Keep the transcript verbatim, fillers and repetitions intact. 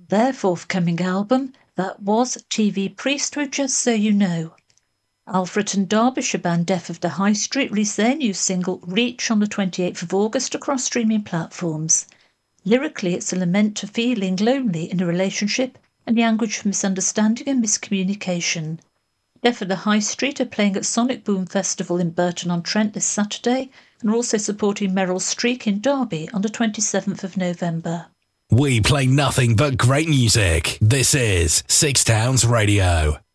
their forthcoming album, that was T V Priesthood, Just So You Know. Alfred and Derbyshire band Death of the High Street released their new single Reach on the twenty-eighth of August across streaming platforms. Lyrically, it's a lament to feeling lonely in a relationship and the anguish of misunderstanding and miscommunication. Death of the High Street are playing at Sonic Boom Festival in Burton-on-Trent this Saturday and are also supporting Meryl Streak in Derby on the twenty-seventh of November. We play nothing but great music. This is Six Towns Radio.